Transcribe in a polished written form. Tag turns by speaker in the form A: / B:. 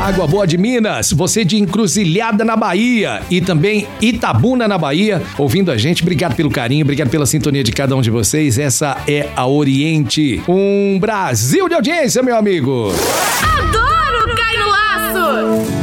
A: Água Boa de Minas, você de Encruzilhada na Bahia e também Itabuna na Bahia, ouvindo a gente. Obrigado pelo carinho, obrigado pela sintonia de cada um de vocês. Essa é a Oriente, um Brasil de audiência, meu amigo.
B: Adoro Cai no Laço!